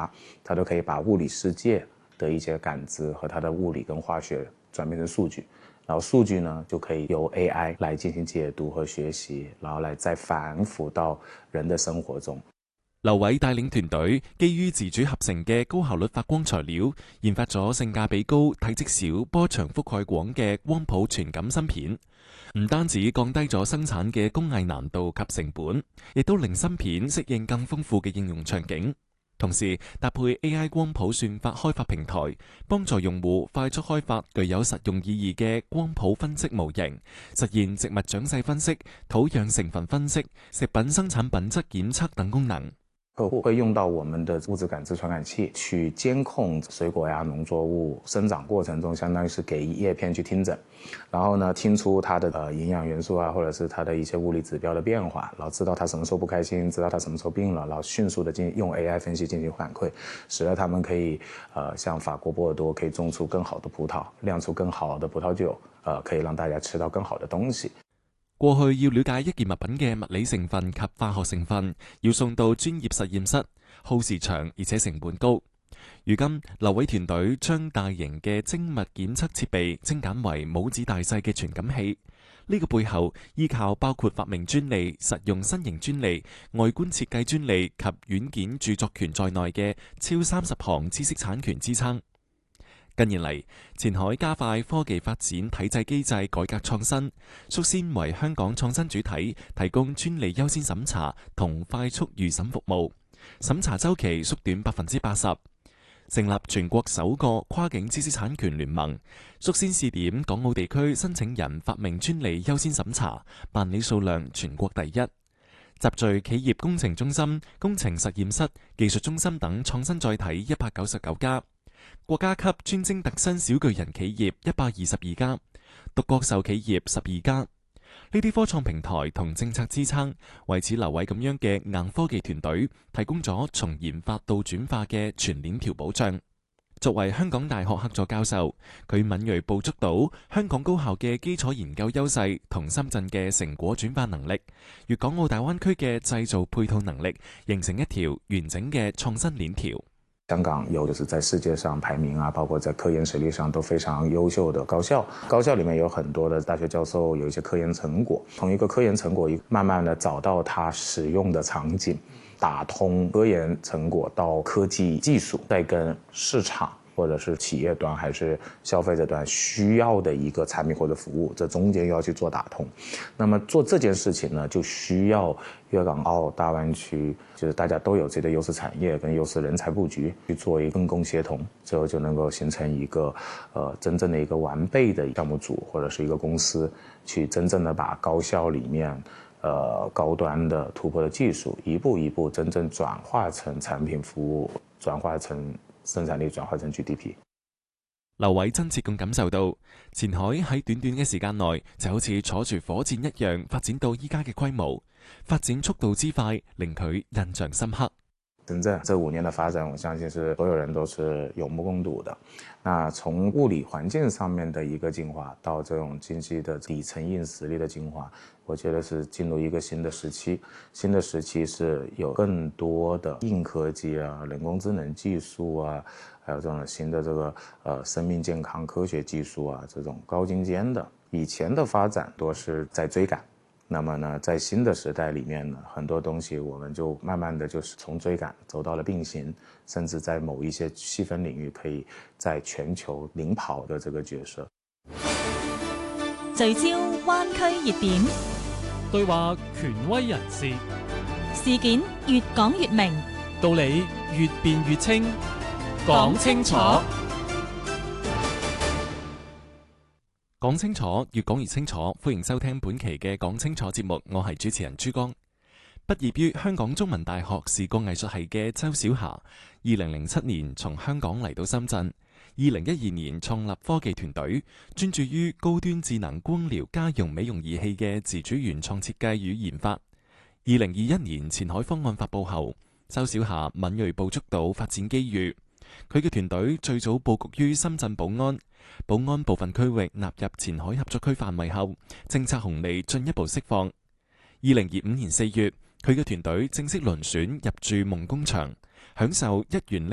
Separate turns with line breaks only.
察，它都可以把物理世界的一些感知和它的物理跟化学转变成数据，然后數據呢就可以由 AI 來進行解讀和學習，然後來再反哺到人的生活中。
劉偉帶領團隊基於自主合成嘅高效率發光材料，研發咗性價比高、體積小、波長覆蓋廣嘅光譜傳感芯片。唔單止降低咗生產嘅工藝難度及成本，亦都令芯片適應更豐富嘅應用場景。同時搭配 AI 光譜算法開發平台，幫助用戶快速開發具有實用意義嘅光譜分析模型，實現植物長勢分析、土壤成分分析、食品生產品質檢測等功能。
客户会用到我们的物质感知传感器去监控水果呀、农作物生长过程中，相当于是给叶片去听诊，然后呢听出它的营养元素啊，或者是它的一些物理指标的变化，然后知道它什么时候不开心，知道它什么时候病了，然后迅速的用 AI 分析进行反馈，使得他们可以像法国波尔多可以种出更好的葡萄，酿出更好的葡萄酒，可以让大家吃到更好的東西。
過去要了解一件物品嘅物理成分及化學成分，要送到專業實驗室，耗時長而且成本高。如今，劉偉團隊將大型嘅精密檢測設備精簡為拇指大細嘅傳感器。呢個背後依靠包括發明專利、實用新型專利、外觀設計專利及軟件著作權在內嘅超30項知識產權支撐。近年嚟，前海加快科技發展體制機制改革創新，率先為香港創新主體提供專利優先審查同快速預審服務，審查週期縮短80%，成立全國首個跨境知識產權聯盟，率先試點港澳地區申請人發明專利優先審查，辦理數量全國第一。集聚企業工程中心、工程實驗室、技術中心等創新載體199家。國家級專精特新小巨人企業122家，獨角獸企業12家。呢啲科創平台同政策支撐，為此劉偉咁樣嘅硬科技團隊提供咗從研發到轉化嘅全鏈條保障。作為香港大學客座教授，佢敏銳捕捉到香港高校嘅基礎研究優勢同深圳嘅成果轉化能力，粵港澳大灣區嘅製造配套能力，形成一條完整嘅創新鏈條。
香港有就是在世界上排名啊，包括在科研實力上都非常優秀的高校，高校裡面有很多的大學教授有一些科研成果，從一個科研成果慢慢的找到它使用的場景，打通科研成果到科技技術，再跟市場或者是企業端還是消費者端需要的一個產品或者服務，這中間要去做打通。那麼做這件事情呢，就需要粵港澳大灣區，就是大家都有自己的優勢產業跟優勢人才佈局，去做一個分工協同，最後就能夠形成一個真正的一個完備的項目組或者是一個公司，去真正的把高校裡面高端的突破的技術一步一步真正轉化成產品服務，轉化成生產力，轉化成 GDP。
劉偉真切咁感受到，前海喺短短嘅時間內就好似坐住火箭一樣發展到依家嘅規模，發展速度之快令佢印象深刻。
深圳這5年的發展，我相信是所有人都是有目共睹的。那從物理環境上面的一個進化，到這種經濟的底層硬實力的進化，我覺得是進入一個新的時期。新的時期是有更多的硬科技啊、人工智能技術啊，還有這種新的這個生命健康科學技術啊，這種高精尖的。以前的發展都是在追趕。那麼呢，在新的時代裡面呢，很多東西我們就慢慢的就是從追趕走到了並行，甚至在某一些細分領域可以在全球領跑的這個角色。
聚焦灣區熱點，
對話權威人士，
事件越講越明，
道理越辯越清，講清楚。
講清楚，越講越清楚。歡迎收聽本期嘅講清楚節目，我係主持人朱江。畢業於香港中文大學視覺藝術系嘅周小霞，2007年從香港嚟到深圳，2012年創立科技團隊，專注於高端智能光療家用美容儀器嘅自主原創設計與研發。2021年前海方案發佈後，周小霞敏銳捕捉到發展機遇。佢嘅團隊最早佈局於深圳寶安部分區域納入前海合作區範圍後，政策紅利進一步釋放。2025年4月，佢嘅團隊正式遴選入駐夢工場，享受1元